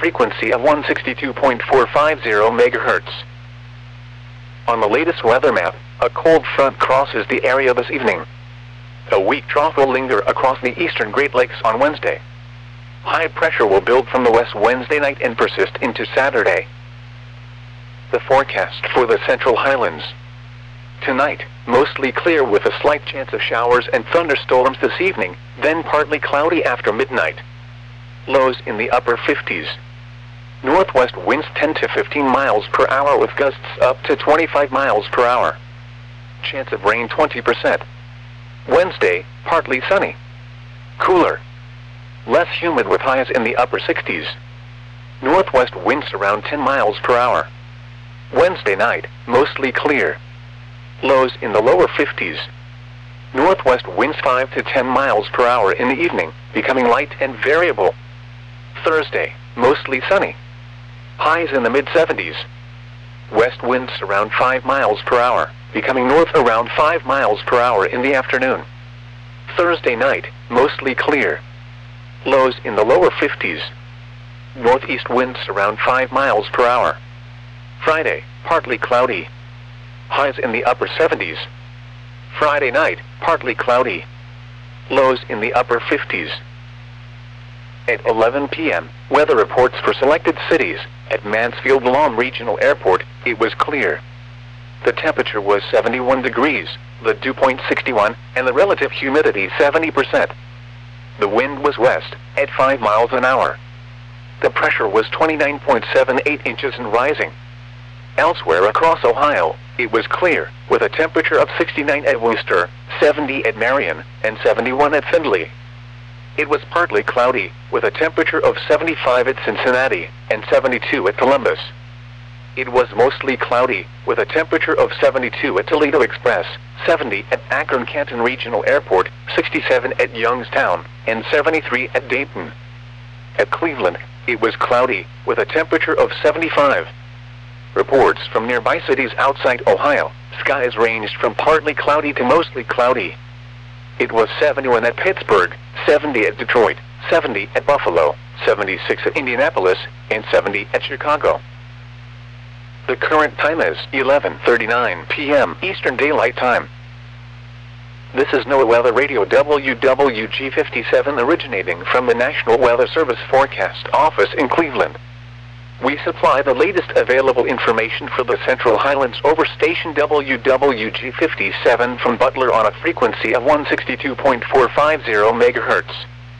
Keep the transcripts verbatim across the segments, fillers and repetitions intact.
frequency of one sixty-two point four five zero megahertz. On the latest weather map, a cold front crosses the area this evening. A weak trough will linger across the eastern Great Lakes on Wednesday. High pressure will build from the west Wednesday night and persist into Saturday. The forecast for the Central Highlands. Tonight, mostly clear with a slight chance of showers and thunderstorms this evening, then partly cloudy after midnight. Lows in the upper fifties. Northwest winds ten to fifteen miles per hour with gusts up to twenty-five miles per hour. Chance of rain twenty percent. Wednesday, partly sunny. Cooler. Less humid with highs in the upper sixties. Northwest winds around ten miles per hour. Wednesday night, mostly clear. Lows in the lower fifties. Northwest winds five to ten miles per hour in the evening, becoming light and variable. Thursday, mostly sunny. Highs in the mid seventies. West winds around five miles per hour, becoming north around five miles per hour in the afternoon. Thursday night, mostly clear. Lows in the lower fifties. Northeast winds around five miles per hour. Friday, partly cloudy. Highs in the upper seventies. Friday night, partly cloudy. Lows in the upper fifties. At eleven p m, weather reports for selected cities. At Mansfield Lawn Regional Airport, it was clear. The temperature was seventy-one degrees, the dew point sixty-one, and the relative humidity seventy percent. The wind was west, at five miles an hour. The pressure was twenty-nine point seven eight inches and rising. Elsewhere across Ohio, it was clear, with a temperature of sixty-nine at Worcester, seventy at Marion, and seventy-one at Findlay. It was partly cloudy, with a temperature of seventy-five at Cincinnati, and seventy-two at Columbus. It was mostly cloudy, with a temperature of seventy-two at Toledo Express, seventy at Akron-Canton Regional Airport, sixty-seven at Youngstown, and seventy-three at Dayton. At Cleveland, it was cloudy, with a temperature of seventy-five. Reports from nearby cities outside Ohio, skies ranged from partly cloudy to mostly cloudy. It was seventy-one at Pittsburgh, seventy at Detroit, seventy at Buffalo, seventy-six at Indianapolis, and seventy at Chicago. The current time is eleven thirty-nine p m Eastern Daylight Time. This is NOAA Weather Radio W W G fifty-seven originating from the National Weather Service Forecast Office in Cleveland. We supply the latest available information for the Central Highlands over station W W G fifty-seven from Butler on a frequency of one sixty-two point four five zero megahertz.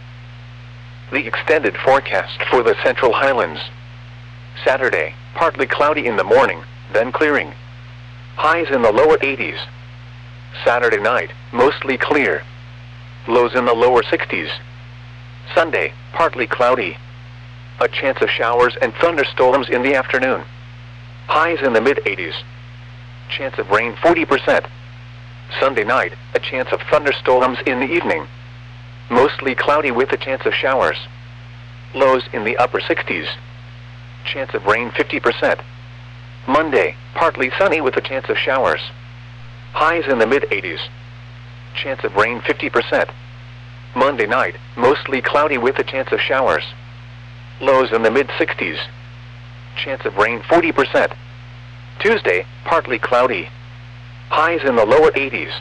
The extended forecast for the Central Highlands. Saturday, partly cloudy in the morning, then clearing. Highs in the lower eighties. Saturday night, mostly clear. Lows in the lower sixties. Sunday, partly cloudy. A chance of showers and thunderstorms in the afternoon. Highs in the mid eighties. Chance of rain forty percent. Sunday night, a chance of thunderstorms in the evening. Mostly cloudy with a chance of showers. Lows in the upper sixties. Chance of rain fifty percent. Monday, partly sunny with a chance of showers. Highs in the mid eighties. Chance of rain fifty percent. Monday night, mostly cloudy with a chance of showers. Lows in the mid sixties. Chance of rain forty percent. Tuesday, partly cloudy. Highs in the lower eighties.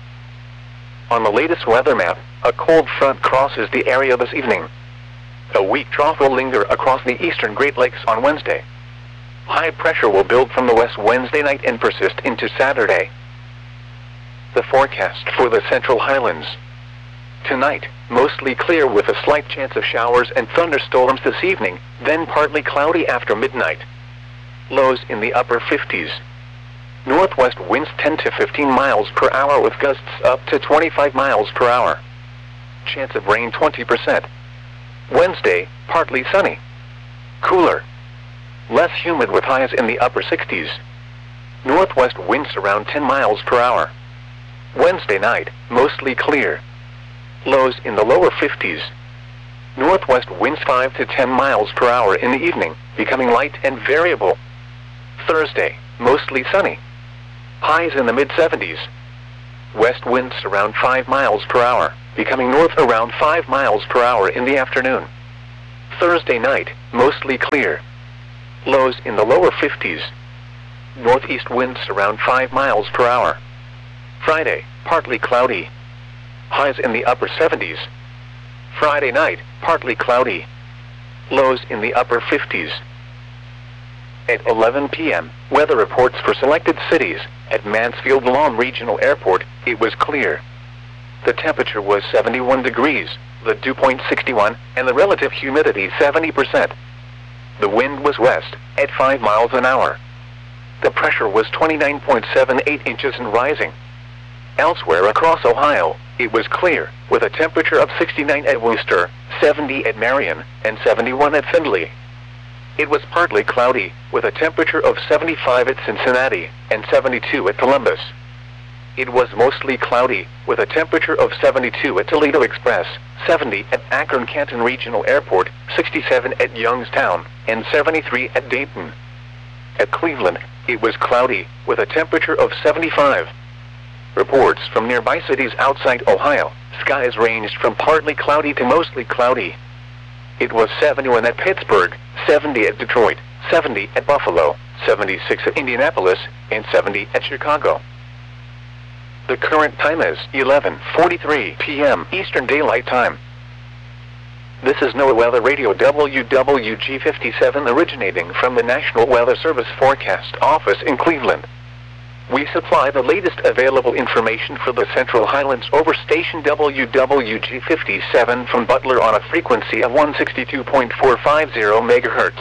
On the latest weather map, a cold front crosses the area this evening. A weak trough will linger across the eastern Great Lakes on Wednesday. High pressure will build from the west Wednesday night and persist into Saturday. The forecast for the Central Highlands. Tonight, mostly clear with a slight chance of showers and thunderstorms this evening, then partly cloudy after midnight. Lows in the upper fifties. Northwest winds ten to fifteen miles per hour with gusts up to twenty-five miles per hour. Chance of rain twenty percent. Wednesday, partly sunny. Cooler. Less humid with highs in the upper sixties. Northwest winds around ten miles per hour. Wednesday night, mostly clear. Lows in the lower fifties. Northwest winds five to ten miles per hour in the evening, becoming light and variable. Thursday, mostly sunny. Highs in the mid seventies. West winds around five miles per hour, becoming north around five miles per hour in the afternoon. Thursday night, mostly clear. Lows in the lower fifties. Northeast winds around five miles per hour. Friday, partly cloudy. Highs in the upper seventies. Friday night, partly cloudy. Lows in the upper fifties. At eleven p m, weather reports for selected cities. At Mansfield Lawn Regional Airport, it was clear. The temperature was seventy-one degrees, the dew point sixty-one, and the relative humidity seventy percent. The wind was west, at five miles an hour. The pressure was twenty-nine point seven eight inches and rising. Elsewhere across Ohio, it was clear, with a temperature of sixty-nine at Wooster, seventy at Marion, and seventy-one at Findlay. It was partly cloudy, with a temperature of seventy-five at Cincinnati, and seventy-two at Columbus. It was mostly cloudy, with a temperature of seventy-two at Toledo Express, seventy at Akron-Canton Regional Airport, sixty-seven at Youngstown, and seventy-three at Dayton. At Cleveland, it was cloudy, with a temperature of seventy-five. Reports from nearby cities outside Ohio, skies ranged from partly cloudy to mostly cloudy. It was seventy-one at Pittsburgh, seventy at Detroit, seventy at Buffalo, seventy-six at Indianapolis, and seventy at Chicago. The current time is eleven forty-three p m Eastern Daylight Time. This is NOAA Weather Radio W W G fifty-seven originating from the National Weather Service Forecast Office in Cleveland. We supply the latest available information for the Central Highlands over station W W G fifty-seven from Butler on a frequency of one sixty-two point four five zero megahertz.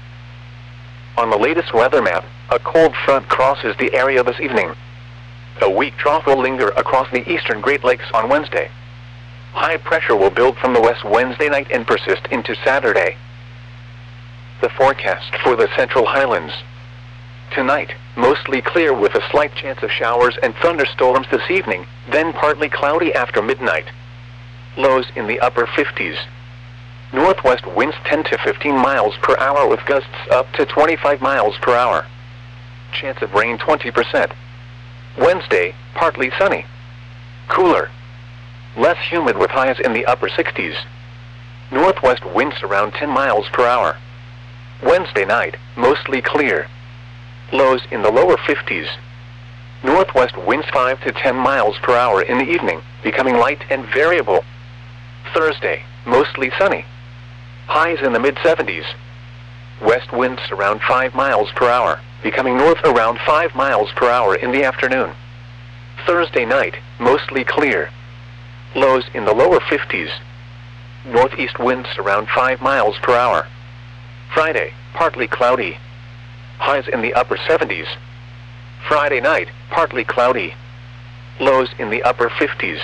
On the latest weather map, a cold front crosses the area this evening. A weak trough will linger across the eastern Great Lakes on Wednesday. High pressure will build from the west Wednesday night and persist into Saturday. The forecast for the Central Highlands. Tonight, mostly clear with a slight chance of showers and thunderstorms this evening, then partly cloudy after midnight. Lows in the upper fifties. Northwest winds ten to fifteen miles per hour with gusts up to twenty-five miles per hour. Chance of rain twenty percent. Wednesday, partly sunny. Cooler. Less humid with highs in the upper sixties. Northwest winds around ten miles per hour. Wednesday night, mostly clear. Lows in the lower fifties. Northwest winds five to ten miles per hour in the evening, becoming light and variable. Thursday, mostly sunny. Highs in the mid seventies. West winds around five miles per hour, becoming north around five miles per hour in the afternoon. Thursday night, mostly clear. Lows in the lower fifties. Northeast winds around five miles per hour. Friday, partly cloudy. Highs in the upper seventies. Friday night, partly cloudy. Lows in the upper fifties.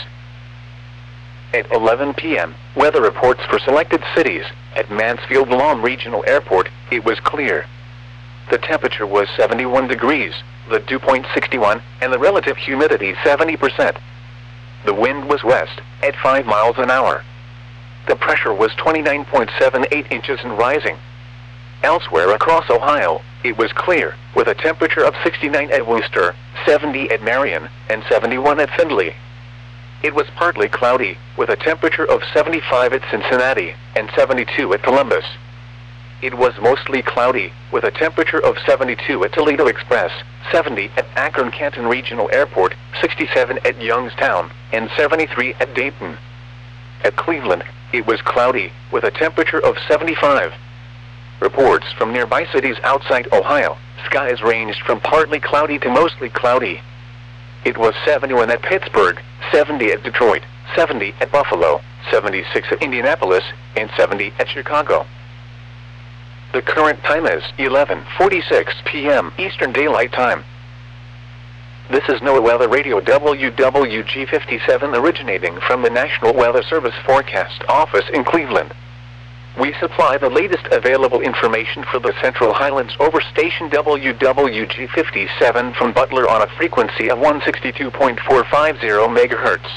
At eleven p m, weather reports for selected cities. At Mansfield Lawn Regional Airport, it was clear. The temperature was seventy-one degrees, the dew point sixty-one, and the relative humidity seventy percent. The wind was west, at five miles an hour. The pressure was twenty-nine point seven eight inches and rising. Elsewhere across Ohio, it was clear, with a temperature of sixty-nine at Wooster, seventy at Marion, and seventy-one at Findlay. It was partly cloudy, with a temperature of seventy-five at Cincinnati, and seventy-two at Columbus. It was mostly cloudy, with a temperature of seventy-two at Toledo Express, seventy at Akron-Canton Regional Airport, sixty-seven at Youngstown, and seventy-three at Dayton. At Cleveland, it was cloudy, with a temperature of seventy-five. Reports from nearby cities outside Ohio, skies ranged from partly cloudy to mostly cloudy. It was seventy-one at Pittsburgh, seventy at Detroit, seventy at Buffalo, seventy-six at Indianapolis, and seventy at Chicago. The current time is eleven forty-six p m Eastern Daylight Time. This is NOAA Weather Radio W W G fifty-seven originating from the National Weather Service Forecast Office in Cleveland. We supply the latest available information for the Central Highlands over station W W G fifty-seven from Butler on a frequency of one sixty-two point four five zero megahertz.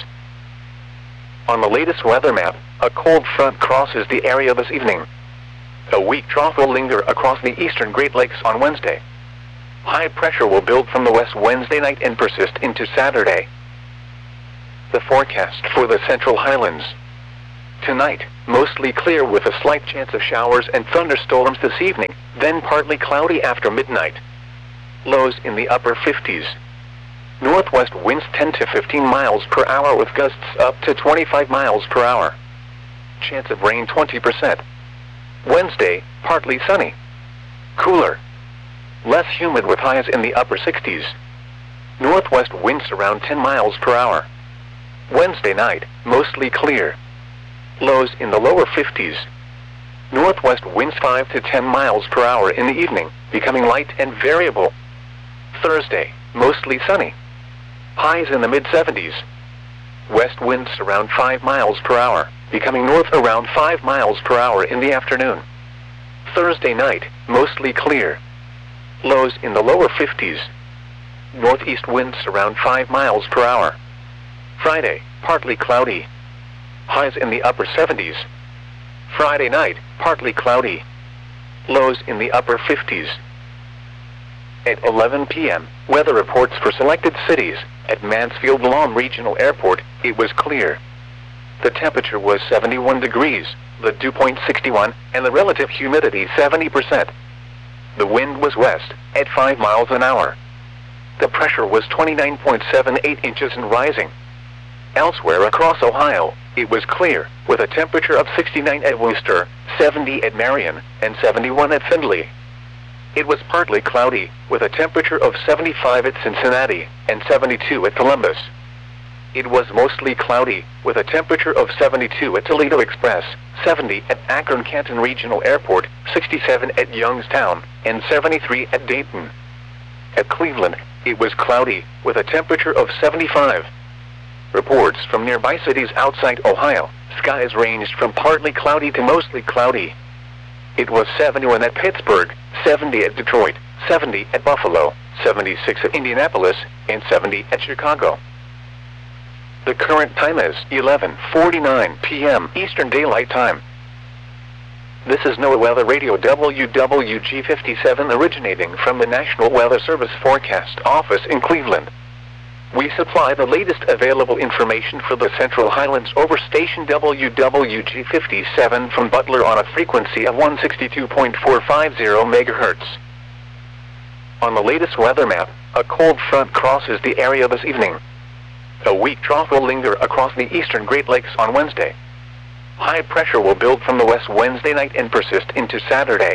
On the latest weather map, a cold front crosses the area this evening. A weak trough will linger across the eastern Great Lakes on Wednesday. High pressure will build from the west Wednesday night and persist into Saturday. The forecast for the Central Highlands. Tonight, mostly clear with a slight chance of showers and thunderstorms this evening, then partly cloudy after midnight. Lows in the upper fifties. Northwest winds ten to fifteen miles per hour with gusts up to twenty-five miles per hour. Chance of rain twenty percent. Wednesday, partly sunny. Cooler. Less humid with highs in the upper sixties. Northwest winds around ten miles per hour. Wednesday night, mostly clear. Lows in the lower fifties. Northwest winds five to ten miles per hour in the evening, becoming light and variable. Thursday, mostly sunny. Highs in the mid seventies. West winds around five miles per hour, becoming north around five miles per hour in the afternoon. Thursday night, mostly clear. Lows in the lower fifties. Northeast winds around five miles per hour. Friday, partly cloudy. Highs in the upper seventies. Friday night, partly cloudy. Lows in the upper fifties. At eleven p m, weather reports for selected cities. At Mansfield-Lom Regional Airport, it was clear. The temperature was seventy-one degrees, the dew point sixty-one, and the relative humidity seventy percent. The wind was west, at five miles an hour. The pressure was twenty-nine point seven eight inches and rising. Elsewhere across Ohio, it was clear, with a temperature of sixty-nine at Wooster, seventy at Marion, and seventy-one at Findlay. It was partly cloudy, with a temperature of seventy-five at Cincinnati, and seventy-two at Columbus. It was mostly cloudy, with a temperature of seventy-two at Toledo Express, seventy at Akron-Canton Regional Airport, sixty-seven at Youngstown, and seventy-three at Dayton. At Cleveland, it was cloudy, with a temperature of seventy-five. Reports from nearby cities outside Ohio, skies ranged from partly cloudy to mostly cloudy. It was seventy-one at Pittsburgh, seventy at Detroit, seventy at Buffalo, seventy-six at Indianapolis, and seventy at Chicago. The current time is eleven forty-nine p m Eastern Daylight Time. This is NOAA Weather Radio W W G fifty-seven originating from the National Weather Service Forecast Office in Cleveland. We supply the latest available information for the Central Highlands over station W W G fifty-seven from Butler on a frequency of one sixty-two point four five zero megahertz. On the latest weather map, a cold front crosses the area this evening. A weak trough will linger across the eastern Great Lakes on Wednesday. High pressure will build from the west Wednesday night and persist into Saturday.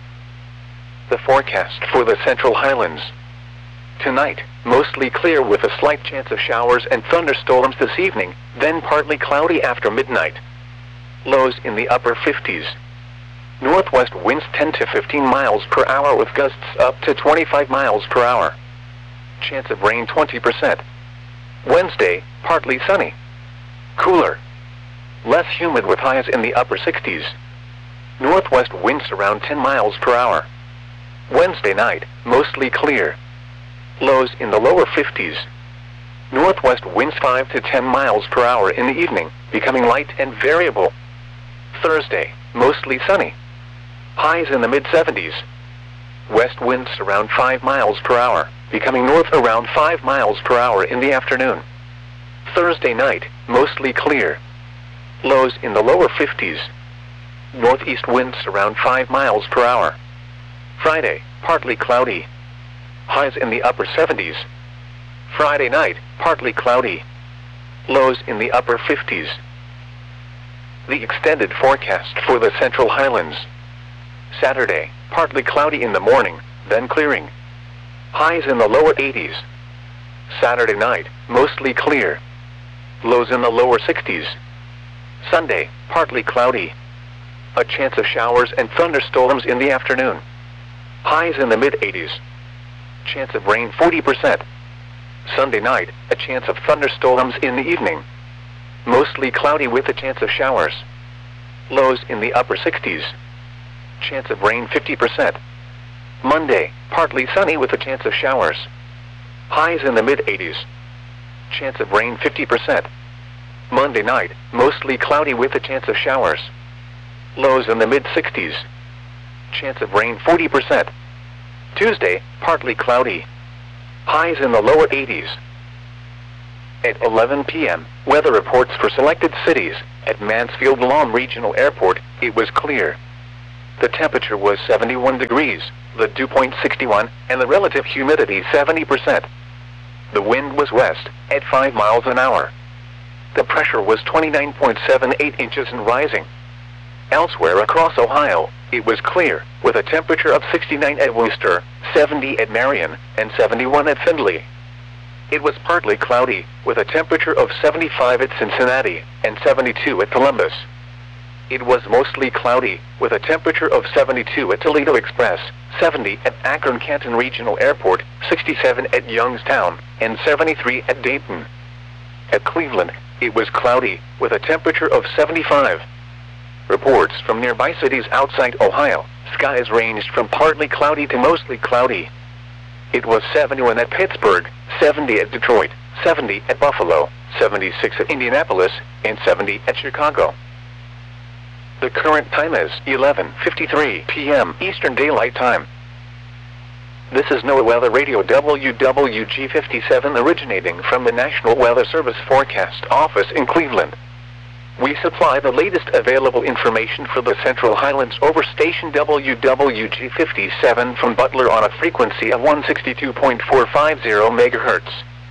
The forecast for the Central Highlands. Tonight, mostly clear with a slight chance of showers and thunderstorms this evening, then partly cloudy after midnight. Lows in the upper fifties. Northwest winds ten to fifteen miles per hour with gusts up to twenty-five miles per hour. Chance of rain twenty percent. Wednesday, partly sunny. Cooler. Less humid with highs in the upper sixties. Northwest winds around ten miles per hour. Wednesday night, mostly clear. Lows in the lower fifties. Northwest winds five to ten miles per hour in the evening, becoming light and variable. Thursday, mostly sunny. Highs in the mid seventies. West winds around five miles per hour, becoming north around five miles per hour in the afternoon. Thursday night, mostly clear. Lows in the lower fifties. Northeast winds around five miles per hour. Friday, partly cloudy. Highs in the upper seventies. Friday night, partly cloudy. Lows in the upper fifties. The extended forecast for the Central Highlands. Saturday, partly cloudy in the morning, then clearing. Highs in the lower eighties. Saturday night, mostly clear. Lows in the lower sixties. Sunday, partly cloudy. A chance of showers and thunderstorms in the afternoon. Highs in the mid eighties. Chance of rain forty percent. Sunday night, a chance of thunderstorms in the evening. Mostly cloudy with a chance of showers. Lows in the upper sixties. Chance of rain fifty percent. Monday, partly sunny with a chance of showers. Highs in the mid eighties. Chance of rain fifty percent. Monday night, mostly cloudy with a chance of showers. Lows in the mid sixties. Chance of rain forty percent. Tuesday, partly cloudy. Highs in the lower eighties. At eleven p m, weather reports for selected cities. At Mansfield Lawn Regional Airport, it was clear. The temperature was seventy-one degrees, the dew point sixty-one, and the relative humidity seventy percent. The wind was west, at five miles an hour. The pressure was twenty-nine point seven eight inches and rising. Elsewhere across Ohio, it was clear, with a temperature of sixty-nine at Wooster, seventy at Marion, and seventy-one at Findlay. It was partly cloudy, with a temperature of seventy-five at Cincinnati, and seventy-two at Columbus. It was mostly cloudy, with a temperature of seventy-two at Toledo Express, seventy at Akron-Canton Regional Airport, sixty-seven at Youngstown, and seventy-three at Dayton. At Cleveland, it was cloudy, with a temperature of seventy-five. Reports from nearby cities outside Ohio, skies ranged from partly cloudy to mostly cloudy. It was seventy-one at Pittsburgh, seventy at Detroit, seventy at Buffalo, seventy-six at Indianapolis, and seventy at Chicago. The current time is eleven fifty-three p m Eastern Daylight Time. This is NOAA Weather Radio W W G fifty-seven originating from the National Weather Service Forecast Office in Cleveland. We supply the latest available information for the Central Highlands over station W W G fifty-seven from Butler on a frequency of one sixty-two point four five zero megahertz.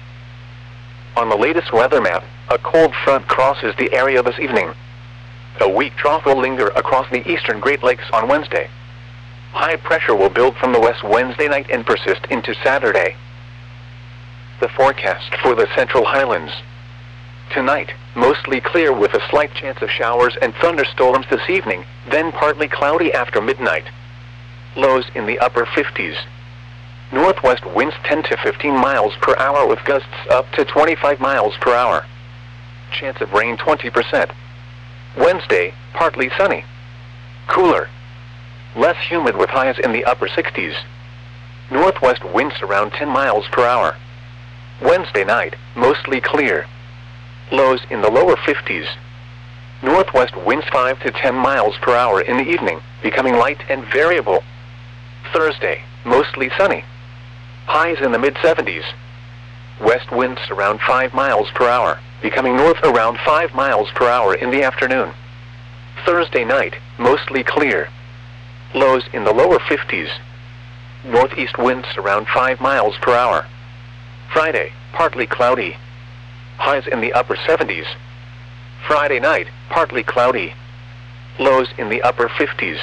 On the latest weather map, a cold front crosses the area this evening. A weak trough will linger across the eastern Great Lakes on Wednesday. High pressure will build from the west Wednesday night and persist into Saturday. The forecast for the Central Highlands. Tonight, mostly clear with a slight chance of showers and thunderstorms this evening, then partly cloudy after midnight. Lows in the upper fifties. Northwest winds ten to fifteen miles per hour with gusts up to twenty-five miles per hour. Chance of rain twenty percent. Wednesday, partly sunny. Cooler. Less humid with highs in the upper sixties. Northwest winds around ten miles per hour. Wednesday night, mostly clear. Lows in the lower fifties. Northwest winds five to ten miles per hour in the evening, becoming light and variable. Thursday, mostly sunny. Highs in the mid seventies. West winds around five miles per hour, becoming north around five miles per hour in the afternoon. Thursday night, mostly clear. Lows in the lower fifties. Northeast winds around five miles per hour. Friday, partly cloudy. Highs in the upper seventies. Friday night, partly cloudy. Lows in the upper fifties.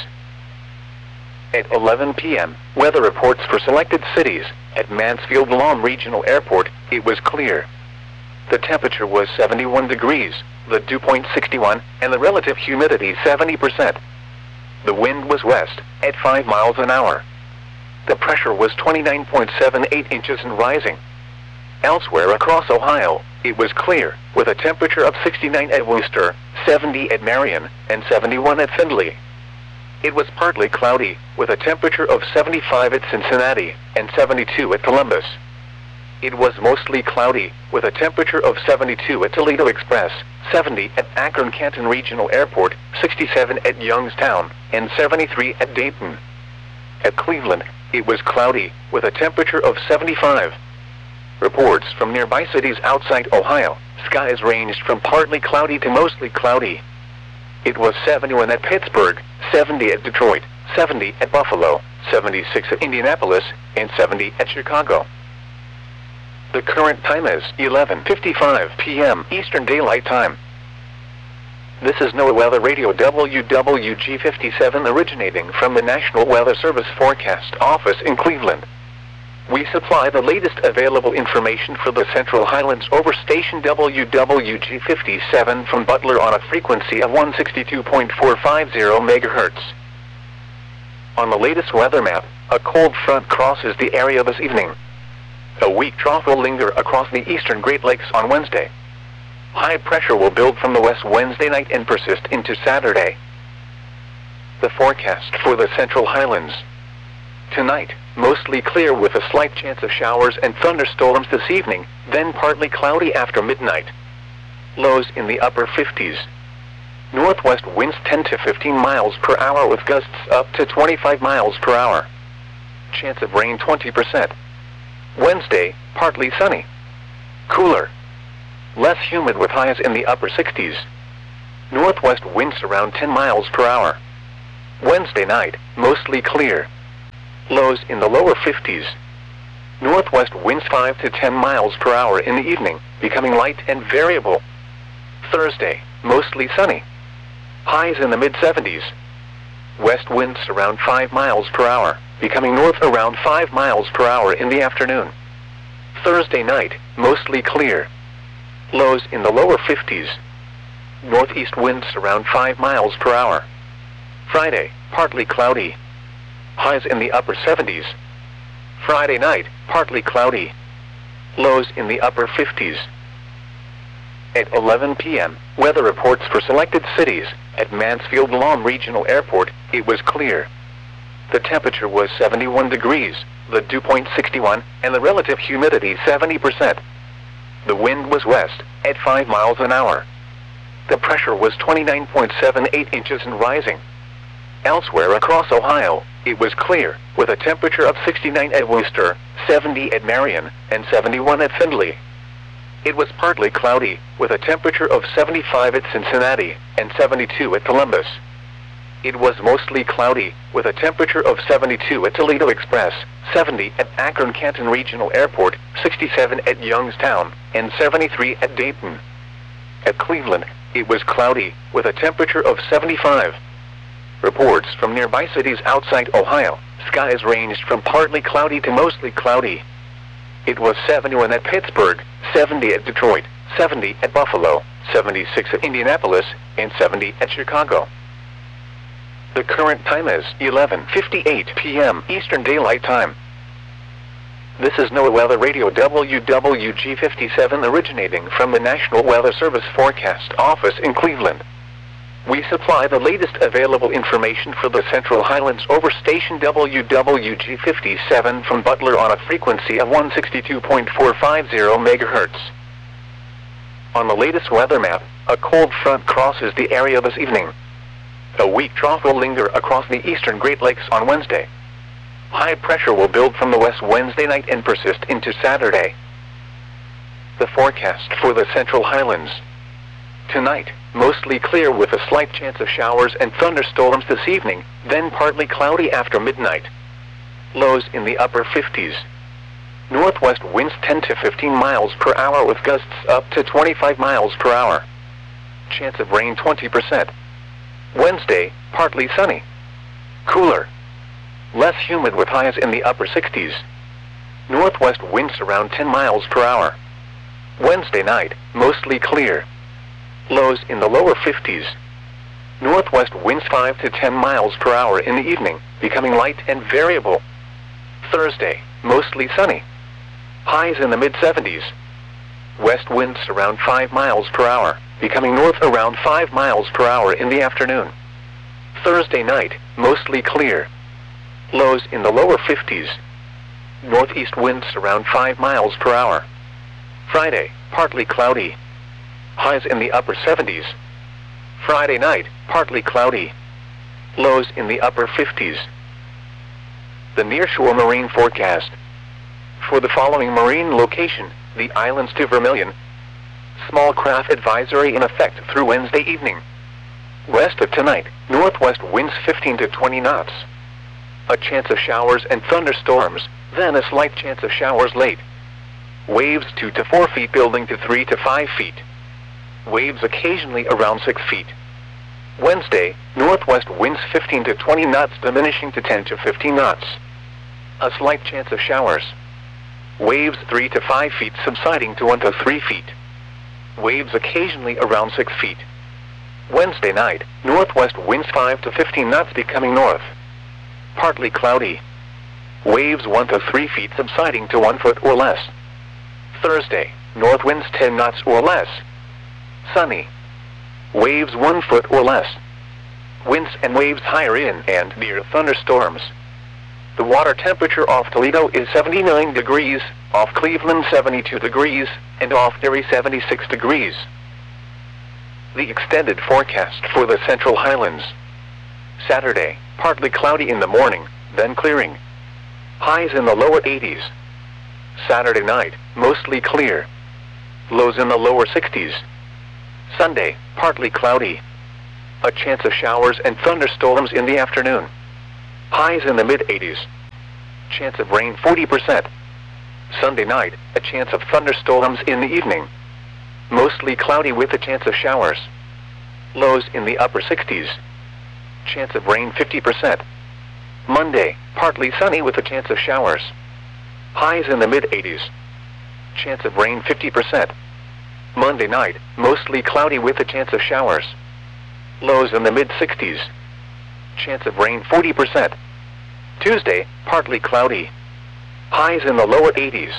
At eleven p m, weather reports for selected cities. At Mansfield Lawn Regional Airport, it was clear. The temperature was seventy-one degrees, the dew point sixty-one, and the relative humidity seventy percent. The wind was west, at five miles an hour. The pressure was twenty-nine point seven eight inches and rising. Elsewhere across Ohio, it was clear, with a temperature of sixty-nine at Wooster, seventy at Marion, and seventy-one at Findlay. It was partly cloudy, with a temperature of seventy-five at Cincinnati, and seventy-two at Columbus. It was mostly cloudy, with a temperature of seventy-two at Toledo Express, seventy at Akron-Canton Regional Airport, sixty-seven at Youngstown, and seventy-three at Dayton. At Cleveland, it was cloudy, with a temperature of seventy-five. Reports from nearby cities outside Ohio, skies ranged from partly cloudy to mostly cloudy. It was seventy-one at Pittsburgh, seventy at Detroit, seventy at Buffalo, seventy-six at Indianapolis, and seventy at Chicago. The current time is eleven fifty-five p m Eastern Daylight Time. This is NOAA Weather Radio W W G fifty-seven originating from the National Weather Service Forecast Office in Cleveland. We supply the latest available information for the Central Highlands over station W W G fifty-seven from Butler on a frequency of one sixty-two point four five zero megahertz. On the latest weather map, a cold front crosses the area this evening. A weak trough will linger across the eastern Great Lakes on Wednesday. High pressure will build from the west Wednesday night and persist into Saturday. The forecast for the Central Highlands. Tonight, mostly clear with a slight chance of showers and thunderstorms this evening, then partly cloudy after midnight. Lows in the upper fifties. Northwest winds ten to fifteen miles per hour with gusts up to twenty-five miles per hour. Chance of rain twenty percent. Wednesday, partly sunny. Cooler. less humid with highs in the upper sixties. Northwest winds around ten miles per hour. Wednesday night, mostly clear. Lows in the lower fifties. Northwest winds five to ten miles per hour in the evening, becoming light and variable. Thursday, mostly sunny. Highs in the mid seventies. West winds around five miles per hour, becoming north around five miles per hour in the afternoon. Thursday night, mostly clear. Lows in the lower fifties. Northeast winds around five miles per hour. Friday, partly cloudy. Highs in the upper seventies. Friday night, partly cloudy. Lows in the upper fifties. At eleven p m, weather reports for selected cities. At Mansfield Lawn Regional Airport, it was clear. The temperature was seventy-one degrees, the dew point sixty-one, and the relative humidity seventy percent. The wind was west, at five miles an hour. The pressure was twenty-nine point seven eight inches and rising. Elsewhere across Ohio, it was clear, with a temperature of sixty-nine at Worcester, seventy at Marion, and seventy-one at Findlay. It was partly cloudy, with a temperature of seventy-five at Cincinnati, and seventy-two at Columbus. It was mostly cloudy, with a temperature of seventy-two at Toledo Express, seventy at Akron-Canton Regional Airport, sixty-seven at Youngstown, and seventy-three at Dayton. At Cleveland, it was cloudy, with a temperature of seventy-five. Reports from nearby cities outside Ohio, skies ranged from partly cloudy to mostly cloudy. It was seventy-one at Pittsburgh, seventy at Detroit, seventy at Buffalo, seventy-six at Indianapolis, and seventy at Chicago. The current time is eleven fifty-eight p m Eastern Daylight Time. This is NOAA Weather Radio W W G fifty-seven originating from the National Weather Service Forecast Office in Cleveland. We supply the latest available information for the Central Highlands over station W W G fifty-seven from Butler on a frequency of one sixty-two point four five zero megahertz. On the latest weather map, a cold front crosses the area this evening. A weak trough will linger across the eastern Great Lakes on Wednesday. High pressure will build from the west Wednesday night and persist into Saturday. The forecast for the Central Highlands. Tonight, mostly clear with a slight chance of showers and thunderstorms this evening, then partly cloudy after midnight. Lows in the upper fifties. Northwest winds ten to fifteen miles per hour with gusts up to twenty-five miles per hour. Chance of rain twenty percent. Wednesday, partly sunny. Cooler. Less humid with highs in the upper sixties. Northwest winds around ten miles per hour. Wednesday night, mostly clear. Lows in the lower fifties. Northwest winds five to ten miles per hour in the evening, becoming light and variable. Thursday, mostly sunny. Highs in the mid seventies. West winds around five miles per hour, becoming north around five miles per hour in the afternoon. Thursday night, mostly clear. Lows in the lower fifties. Northeast winds around five miles per hour. Friday, partly cloudy. Highs in the upper seventies. Friday night, partly cloudy. Lows in the upper fifties. The nearshore marine forecast. For the following marine location, the islands to Vermilion. Small craft advisory in effect through Wednesday evening. West of tonight, northwest winds fifteen to twenty knots. A chance of showers and thunderstorms, then a slight chance of showers late. Waves two to four feet building to three to five feet. Waves occasionally around six feet. Wednesday, northwest winds fifteen to twenty knots diminishing to ten to fifteen knots. A slight chance of showers. Waves three to five feet subsiding to one to three feet. Waves occasionally around six feet. Wednesday night, northwest winds five to fifteen knots becoming north. Partly cloudy. Waves one to three feet subsiding to one foot or less. Thursday, north winds ten knots or less. Sunny. Waves one foot or less. Winds and waves higher in and near thunderstorms. The water temperature off Toledo is seventy-nine degrees, off Cleveland seventy-two degrees, and off Erie seventy-six degrees. The extended forecast for the Central Highlands. Saturday, partly cloudy in the morning, then clearing. Highs in the lower eighties. Saturday night, mostly clear. lows in the lower sixties. Sunday, partly cloudy. A chance of showers and thunderstorms in the afternoon. Highs in the mid-eighties. Chance of rain forty percent. Sunday night, a chance of thunderstorms in the evening. Mostly cloudy with a chance of showers. Lows in the upper sixties. Chance of rain fifty percent. Monday, partly sunny with a chance of showers. Highs in the mid-eighties. Chance of rain fifty percent. Monday night, mostly cloudy with a chance of showers. Lows in the mid-sixties. Chance of rain forty percent. Tuesday, partly cloudy. Highs in the lower eighties.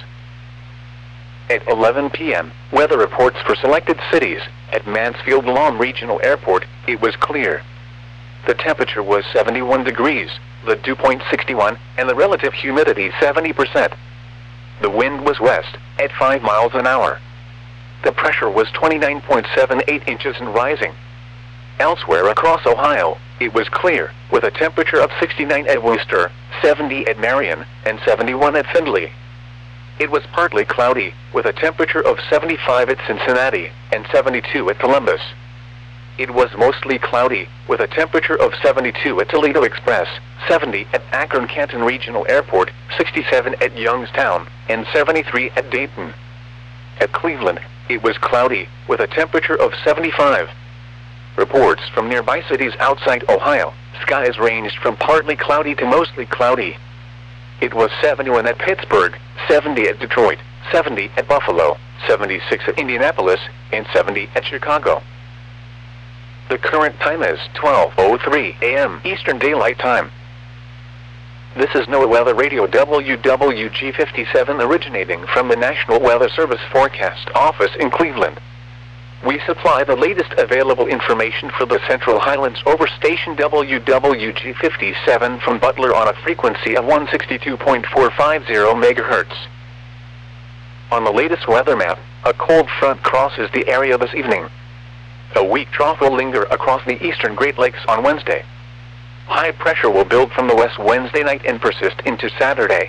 At eleven p m, weather reports for selected cities. At Mansfield Lawn Regional Airport, it was clear. The temperature was seventy-one degrees, the dew point sixty-one, and the relative humidity seventy percent. The wind was west, at five miles an hour. The pressure was twenty-nine point seven eight inches and rising. Elsewhere across Ohio, it was clear, with a temperature of sixty-nine at Wooster, seventy at Marion, and seventy-one at Findlay. It was partly cloudy, with a temperature of seventy-five at Cincinnati, and seventy-two at Columbus. It was mostly cloudy, with a temperature of seventy-two at Toledo Express, seventy at Akron-Canton Regional Airport, sixty-seven at Youngstown, and seventy-three at Dayton. At Cleveland, it was cloudy, with a temperature of seventy-five. Reports from nearby cities outside Ohio, skies ranged from partly cloudy to mostly cloudy. It was seventy-one at Pittsburgh, seventy at Detroit, seventy at Buffalo, seventy-six at Indianapolis, and seventy at Chicago. The current time is twelve oh three a m Eastern Daylight Time. This is NOAA Weather Radio W W G fifty-seven originating from the National Weather Service Forecast Office in Cleveland. We supply the latest available information for the Central Highlands over station W W G fifty-seven from Butler on a frequency of one sixty-two point four five zero megahertz. On the latest weather map, a cold front crosses the area this evening. A weak trough will linger across the eastern Great Lakes on Wednesday. High pressure will build from the west Wednesday night and persist into Saturday.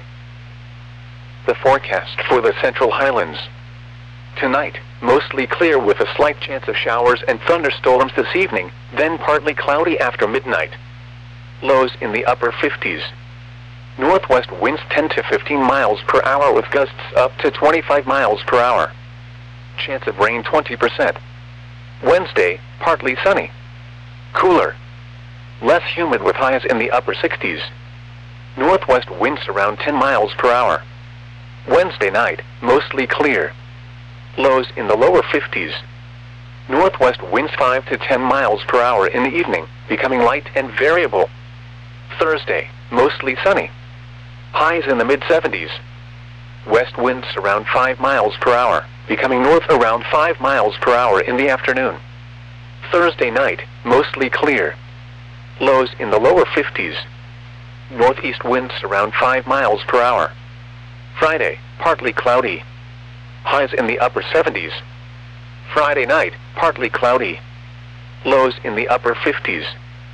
The forecast for the Central Highlands. Tonight, mostly clear with a slight chance of showers and thunderstorms this evening, then partly cloudy after midnight. Lows in the upper fifties. Northwest winds ten to fifteen miles per hour with gusts up to twenty-five miles per hour. Chance of rain twenty percent. Wednesday, partly sunny. Cooler. Less humid with highs in the upper sixties. Northwest winds around ten miles per hour. Wednesday night, mostly clear. Lows in the lower fifties. Northwest winds five to ten miles per hour in the evening, becoming light and variable. Thursday, mostly sunny. Highs in the mid seventies. West winds around five miles per hour, becoming north around five miles per hour in the afternoon. Thursday night, mostly clear. Lows in the lower fifties. Northeast winds around five miles per hour. Friday, partly cloudy. Highs in the upper seventies. Friday night, partly cloudy. Lows in the upper fifties.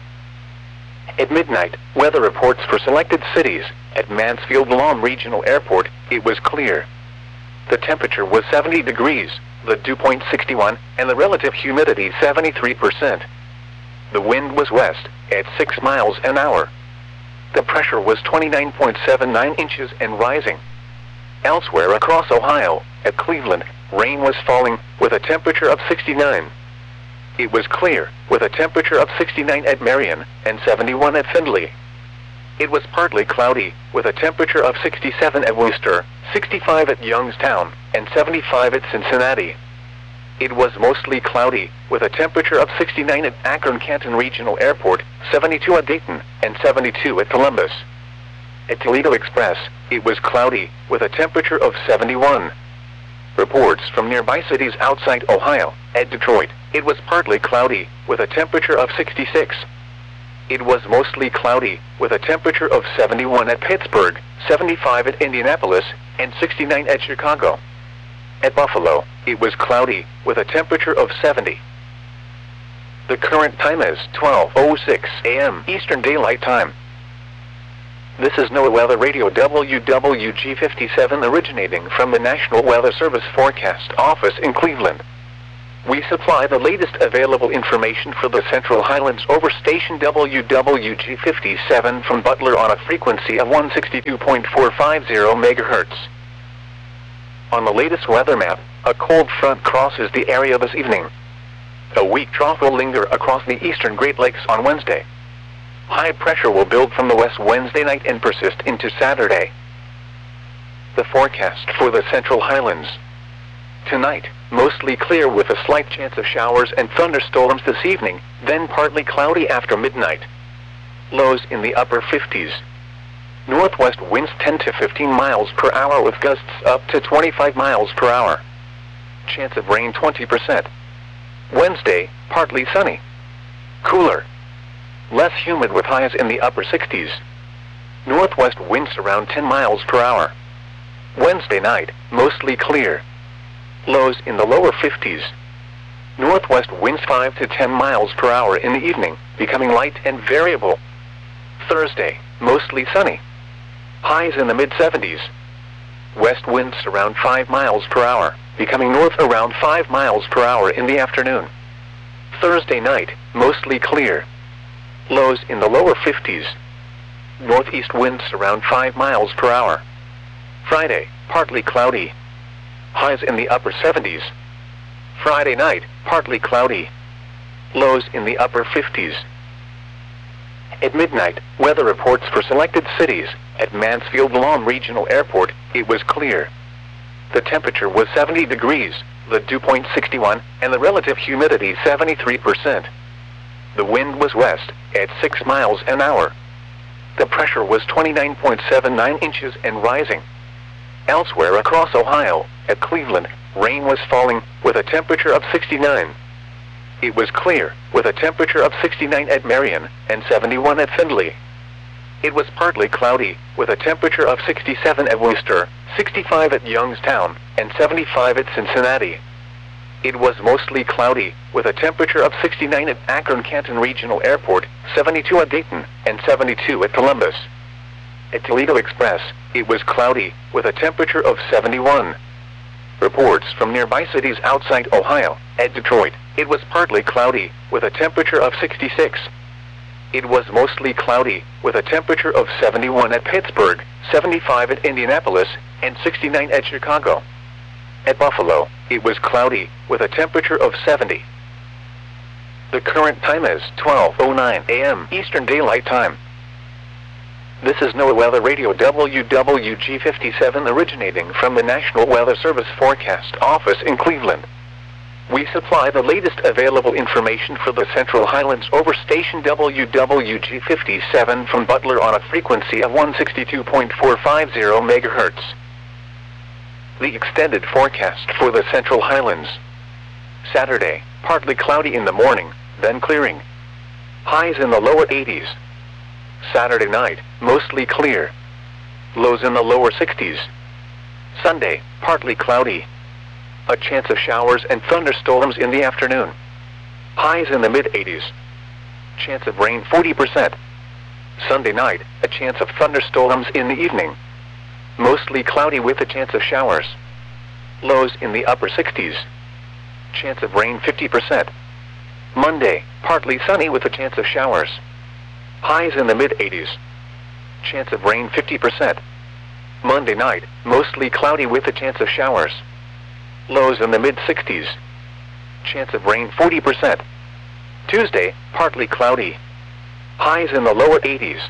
At midnight, weather reports for selected cities. At Mansfield Lawn Regional Airport, it was clear. The temperature was seventy degrees, the dew point sixty-one, and the relative humidity seventy-three percent. The wind was west, at six miles an hour. The pressure was twenty-nine point seven nine inches and rising. Elsewhere across Ohio, at Cleveland, rain was falling, with a temperature of sixty-nine. It was clear, with a temperature of sixty-nine at Marion, and seventy-one at Findlay. It was partly cloudy, with a temperature of sixty-seven at Wooster, sixty-five at Youngstown, and seventy-five at Cincinnati. It was mostly cloudy, with a temperature of sixty-nine at Akron-Canton Regional Airport, seventy-two at Dayton, and seventy-two at Columbus. At Toledo Express, it was cloudy, with a temperature of seventy-one. Reports from nearby cities outside Ohio. At Detroit, it was partly cloudy, with a temperature of sixty-six. It was mostly cloudy, with a temperature of seventy-one at Pittsburgh, seventy-five at Indianapolis, and sixty-nine at Chicago. At Buffalo, it was cloudy, with a temperature of seventy. The current time is twelve oh six a m Eastern Daylight Time. This is NOAA Weather Radio W W G fifty-seven originating from the National Weather Service Forecast Office in Cleveland. We supply the latest available information for the Central Highlands over station W W G fifty-seven from Butler on a frequency of one sixty-two point four five zero megahertz. On the latest weather map, a cold front crosses the area this evening. A weak trough will linger across the eastern Great Lakes on Wednesday. High pressure will build from the west Wednesday night and persist into Saturday. The forecast for the Central Highlands. Tonight, mostly clear with a slight chance of showers and thunderstorms this evening, then partly cloudy after midnight. Lows in the upper fifties. Northwest winds ten to fifteen miles per hour with gusts up to twenty-five miles per hour. Chance of rain twenty percent. Wednesday, partly sunny. Cooler. Less humid with highs in the upper sixties. Northwest winds around ten miles per hour. Wednesday night, mostly clear. Lows in the lower fifties. Northwest winds five to ten miles per hour in the evening, becoming light and variable. Thursday, mostly sunny. Highs in the mid seventies. West winds around five miles per hour, becoming north around five miles per hour in the afternoon. Thursday night, mostly clear. Lows in the lower fifties. Northeast winds around five miles per hour. Friday, partly cloudy. Highs in the upper seventies. Friday night, partly cloudy. Lows in the upper fifties. At midnight, weather reports for selected cities. At Mansfield-Lom Regional Airport, it was clear. The temperature was seventy degrees, the dew point sixty-one, and the relative humidity seventy-three percent. The wind was west, at six miles an hour. The pressure was twenty-nine point seven nine inches and rising. Elsewhere across Ohio, at Cleveland, rain was falling, with a temperature of sixty-nine. It was clear, with a temperature of sixty-nine at Marion, and seventy-one at Findlay. It was partly cloudy, with a temperature of sixty-seven at Worcester, sixty-five at Youngstown, and seventy-five at Cincinnati. It was mostly cloudy, with a temperature of sixty-nine at Akron-Canton Regional Airport, seventy-two at Dayton, and seventy-two at Columbus. At Toledo Express, it was cloudy, with a temperature of seventy-one. Reports from nearby cities outside Ohio. At Detroit, it was partly cloudy, with a temperature of sixty-six. It was mostly cloudy, with a temperature of seventy-one at Pittsburgh, seventy-five at Indianapolis, and sixty-nine at Chicago. At Buffalo, it was cloudy, with a temperature of seventy. The current time is twelve oh nine a m Eastern Daylight Time. This is NOAA Weather Radio W W G fifty-seven originating from the National Weather Service Forecast Office in Cleveland. We supply the latest available information for the Central Highlands over station W W G fifty-seven from Butler on a frequency of one sixty-two point four five zero megahertz. The extended forecast for the Central Highlands. Saturday, partly cloudy in the morning, then clearing. Highs in the lower eighties. Saturday night, mostly clear. Lows in the lower sixties. Sunday, partly cloudy. A chance of showers and thunderstorms in the afternoon. Highs in the mid eighties. Chance of rain forty percent. Sunday night, a chance of thunderstorms in the evening. Mostly cloudy with a chance of showers. Lows in the upper sixties. Chance of rain fifty percent. Monday, partly sunny with a chance of showers. Highs in the mid eighties. Chance of rain fifty percent. Monday night, mostly cloudy with a chance of showers. Lows in the mid sixties. Chance of rain forty percent. Tuesday, partly cloudy. Highs in the lower eighties.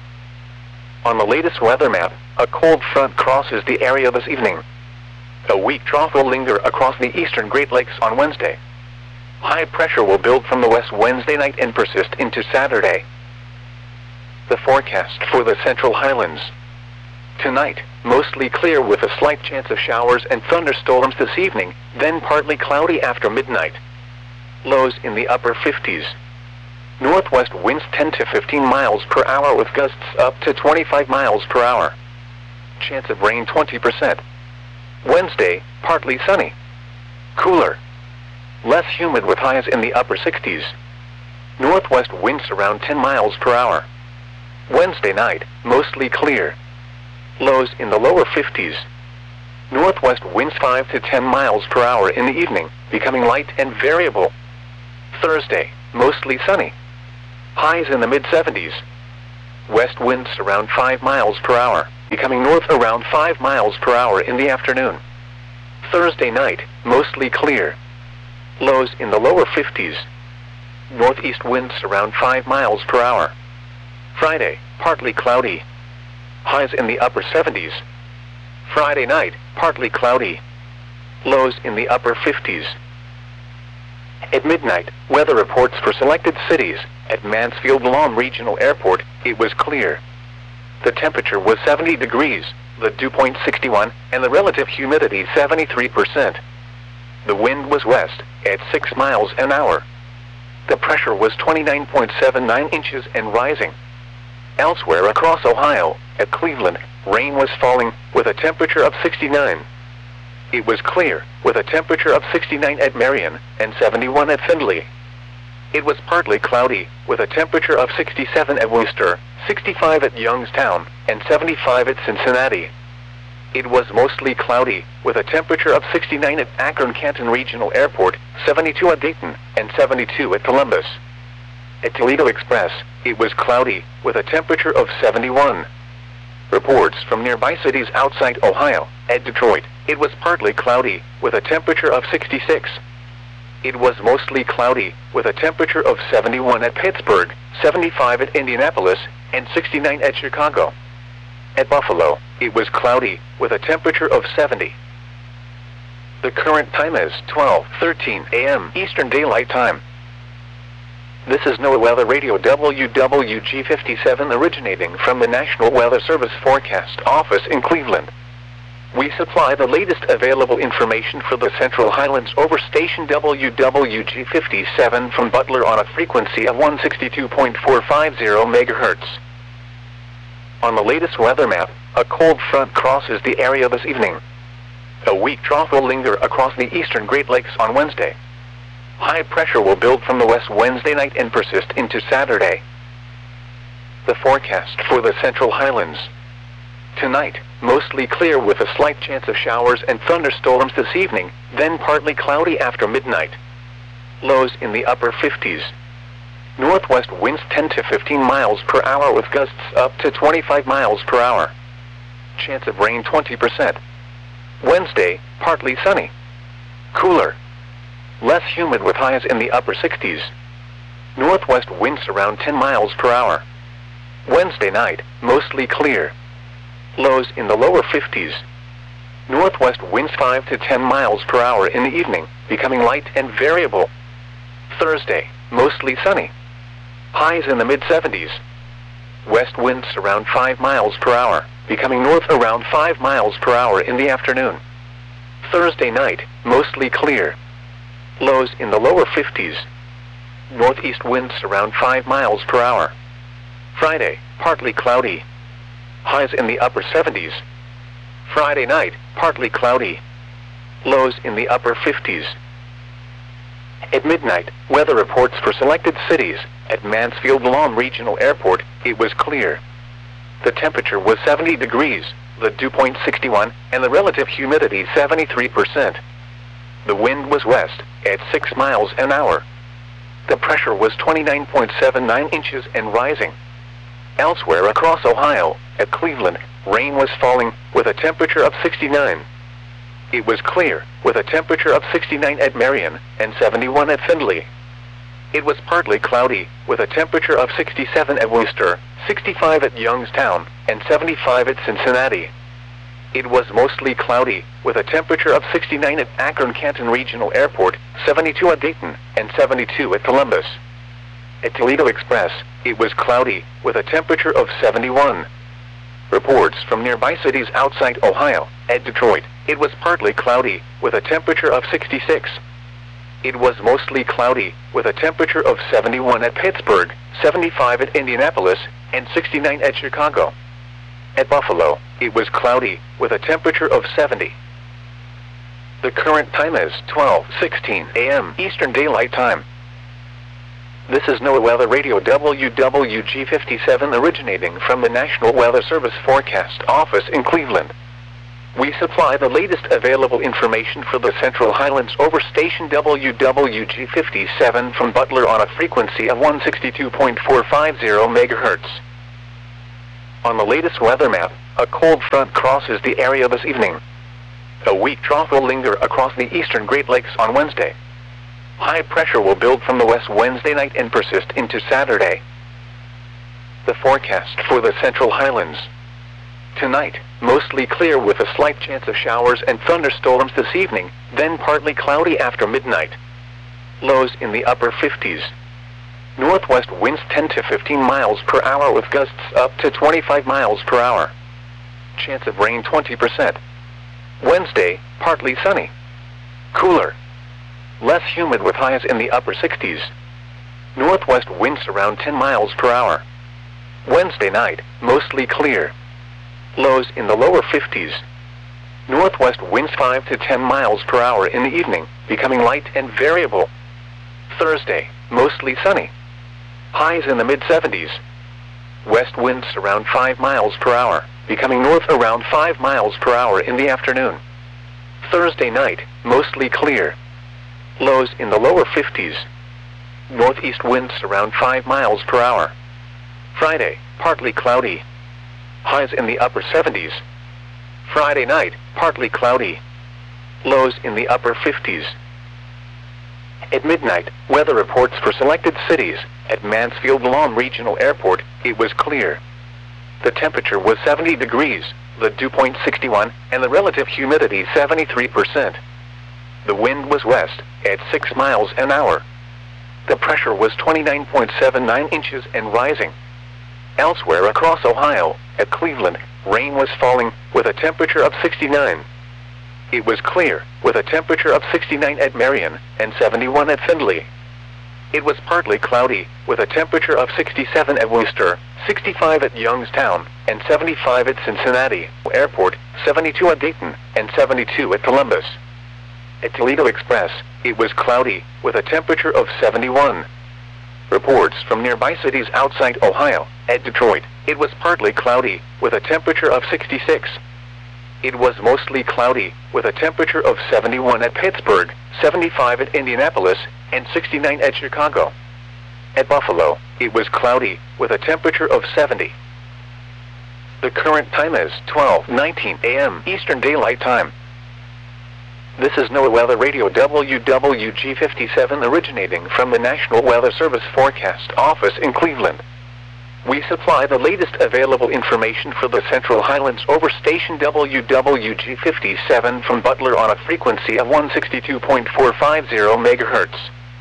On the latest weather map, a cold front crosses the area this evening. A weak trough will linger across the eastern Great Lakes on Wednesday. High pressure will build from the west Wednesday night and persist into Saturday. The forecast for the Central Highlands. Tonight, mostly clear with a slight chance of showers and thunderstorms this evening, then partly cloudy after midnight. Lows in the upper fifties. Northwest winds ten to fifteen miles per hour with gusts up to twenty-five miles per hour. Chance of rain twenty percent. Wednesday, partly sunny. Cooler. Less humid with highs in the upper sixties. Northwest winds around ten miles per hour. Wednesday night, mostly clear. Lows in the lower fifties. Northwest winds five to ten miles per hour in the evening, becoming light and variable. Thursday, mostly sunny. Highs in the mid seventies. West winds around five miles per hour, becoming north around five miles per hour in the afternoon. Thursday night, mostly clear. Lows in the lower fifties. Northeast winds around five miles per hour. Friday, partly cloudy. Highs in the upper seventies. Friday night, partly cloudy. Lows in the upper fifties. At midnight, weather reports for selected cities. At Mansfield Lawn Regional Airport, it was clear. The temperature was seventy degrees, the dew point sixty-one, and the relative humidity seventy-three percent. The wind was west, at six miles an hour. The pressure was twenty-nine point seven nine inches and rising. Elsewhere across Ohio, at Cleveland, rain was falling, with a temperature of sixty-nine. It was clear, with a temperature of sixty-nine at Marion, and seventy-one at Findlay. It was partly cloudy, with a temperature of sixty-seven at Worcester, sixty-five at Youngstown, and seventy-five at Cincinnati. It was mostly cloudy, with a temperature of sixty-nine at Akron-Canton Regional Airport, seventy-two at Dayton, and seventy-two at Columbus. At Toledo Express, it was cloudy, with a temperature of seventy-one. Reports from nearby cities outside Ohio. At Detroit, it was partly cloudy, with a temperature of sixty-six. It was mostly cloudy, with a temperature of seventy-one at Pittsburgh, seventy-five at Indianapolis, and sixty-nine at Chicago. At Buffalo, it was cloudy, with a temperature of seventy. The current time is twelve thirteen a m Eastern Daylight Time. This is NOAA Weather Radio W W G fifty-seven originating from the National Weather Service Forecast Office in Cleveland. We supply the latest available information for the Central Highlands over station W W G fifty-seven from Butler on a frequency of one sixty-two point four five zero megahertz. On the latest weather map, a cold front crosses the area this evening. A weak trough will linger across the eastern Great Lakes on Wednesday. High pressure will build from the west Wednesday night and persist into Saturday. The forecast for the Central Highlands. Tonight, mostly clear with a slight chance of showers and thunderstorms this evening, then partly cloudy after midnight. Lows in the upper fifties. Northwest winds ten to fifteen miles per hour with gusts up to twenty-five miles per hour. Chance of rain twenty percent. Wednesday, partly sunny. Cooler. Less humid with highs in the upper sixties. Northwest winds around ten miles per hour. Wednesday night, mostly clear. Lows in the lower fifties. Northwest winds five to ten miles per hour in the evening, becoming light and variable. Thursday, mostly sunny. Highs in the mid seventies. West winds around five miles per hour, becoming north around five miles per hour in the afternoon. Thursday night, mostly clear. Lows in the lower fifties. Northeast winds around five miles per hour. Friday, partly cloudy. Highs in the upper seventies. Friday night, partly cloudy. Lows in the upper fifties. At midnight, weather reports for selected cities. At Mansfield Lawn Regional Airport, it was clear. The temperature was seventy degrees, the dew point sixty-one, and the relative humidity seventy-three percent. The wind was west, at six miles an hour. The pressure was twenty-nine point seven nine inches and rising. Elsewhere across Ohio, at Cleveland, rain was falling, with a temperature of sixty-nine. It was clear, with a temperature of sixty-nine at Marion, and seventy-one at Findlay. It was partly cloudy, with a temperature of sixty-seven at Worcester, sixty-five at Youngstown, and seventy-five at Cincinnati. It was mostly cloudy, with a temperature of sixty-nine at Akron-Canton Regional Airport, seventy-two at Dayton, and seventy-two at Columbus. At Toledo Express, it was cloudy, with a temperature of seventy-one. Reports from nearby cities outside Ohio. At Detroit, it was partly cloudy, with a temperature of sixty-six. It was mostly cloudy, with a temperature of seventy-one at Pittsburgh, seventy-five at Indianapolis, and sixty-nine at Chicago. At Buffalo, it was cloudy, with a temperature of seventy. The current time is twelve sixteen a m Eastern Daylight Time. This is NOAA Weather Radio W W G fifty-seven originating from the National Weather Service Forecast Office in Cleveland. We supply the latest available information for the Central Highlands over station W W G fifty-seven from Butler on a frequency of one sixty-two point four five zero megahertz. On the latest weather map, a cold front crosses the area this evening. A weak trough will linger across the eastern Great Lakes on Wednesday. High pressure will build from the west Wednesday night and persist into Saturday. The forecast for the Central Highlands. Tonight, mostly clear with a slight chance of showers and thunderstorms this evening, then partly cloudy after midnight. Lows in the upper fifties. Northwest winds ten to fifteen miles per hour with gusts up to twenty-five miles per hour. Chance of rain twenty percent. Wednesday, partly sunny. Cooler. Less humid with highs in the upper sixties. Northwest winds around ten miles per hour. Wednesday night, mostly clear. Lows in the lower fifties. Northwest winds five to ten miles per hour in the evening, becoming light and variable. Thursday, mostly sunny. Highs in the mid seventies. West winds around five miles per hour, becoming north around five miles per hour in the afternoon. Thursday night, mostly clear. Lows in the lower fifties. Northeast winds around five miles per hour. Friday, partly cloudy. Highs in the upper seventies. Friday night, partly cloudy. Lows in the upper fifties. At midnight, weather reports for selected cities. At Mansfield-Lawn Regional Airport, it was clear. The temperature was seventy degrees, the dew point sixty-one, and the relative humidity seventy-three percent. The wind was west, at six miles an hour. The pressure was twenty-nine point seven nine inches and rising. Elsewhere across Ohio, at Cleveland, rain was falling, with a temperature of sixty-nine. It was clear, with a temperature of sixty-nine at Marion, and seventy-one at Findlay. It was partly cloudy, with a temperature of sixty-seven at Worcester, sixty-five at Youngstown, and seventy-five at Cincinnati Airport, seventy-two at Dayton, and seventy-two at Columbus. At Toledo Express, it was cloudy, with a temperature of seventy-one. Reports from nearby cities outside Ohio. At Detroit, it was partly cloudy, with a temperature of sixty-six. It was mostly cloudy, with a temperature of seventy-one at Pittsburgh, seventy-five at Indianapolis, and sixty-nine at Chicago. At Buffalo, it was cloudy, with a temperature of seventy. The current time is twelve nineteen a m Eastern Daylight Time. This is NOAA Weather Radio W W G fifty-seven originating from the National Weather Service Forecast Office in Cleveland. We supply the latest available information for the Central Highlands over station W W G fifty-seven from Butler on a frequency of one sixty-two point four five zero megahertz.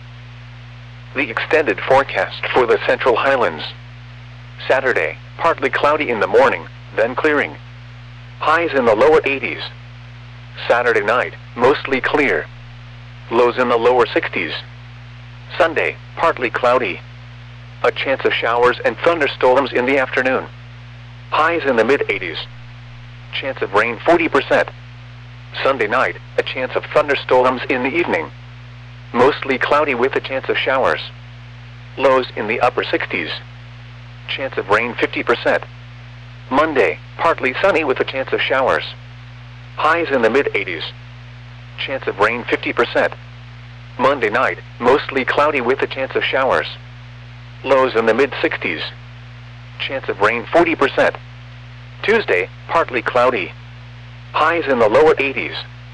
The extended forecast for the Central Highlands. Saturday, partly cloudy in the morning, then clearing. Highs in the lower eighties. Saturday night, mostly clear. Lows in the lower sixties. Sunday, partly cloudy. A chance of showers and thunderstorms in the afternoon. Highs in the mid eighties. Chance of rain forty percent. Sunday night, a chance of thunderstorms in the evening. Mostly cloudy with a chance of showers. Lows in the upper sixties. Chance of rain fifty percent. Monday, partly sunny with a chance of showers. Highs in the mid eighties. Chance of rain fifty percent. Monday night, mostly cloudy with a chance of showers. Lows in the mid sixties. Chance of rain forty percent. Tuesday, partly cloudy. Highs in the lower eighties.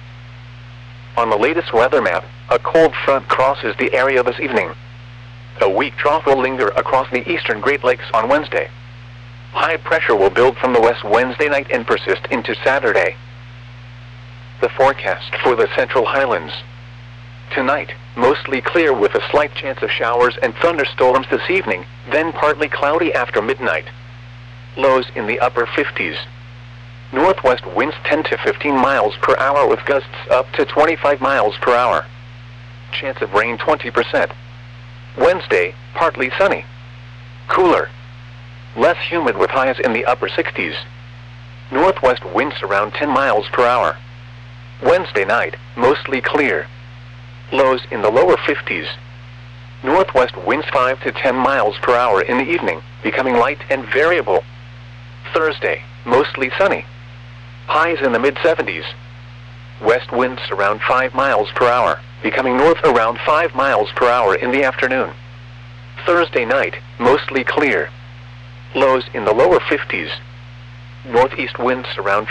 On the latest weather map, a cold front crosses the area this evening. A weak trough will linger across the eastern Great Lakes on Wednesday. High pressure will build from the west Wednesday night and persist into Saturday. The forecast for the Central Highlands. Tonight, mostly clear with a slight chance of showers and thunderstorms this evening, then partly cloudy after midnight. Lows in the upper fifties. Northwest winds ten to fifteen miles per hour with gusts up to twenty-five miles per hour. Chance of rain twenty percent. Wednesday, partly sunny. Cooler. Less humid with highs in the upper sixties. Northwest winds around ten miles per hour. Wednesday night, mostly clear. Lows in the lower fifties. Northwest winds five to ten miles per hour in the evening, becoming light and variable. Thursday, mostly sunny. Highs in the mid seventies. West winds around five miles per hour, becoming north around five miles per hour in the afternoon. Thursday night, mostly clear. Lows in the lower fifties. Northeast winds around